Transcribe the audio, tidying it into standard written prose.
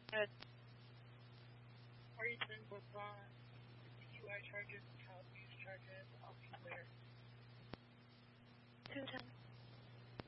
Good. Reason was on UI charges, child abuse charges, I'll be there. 210.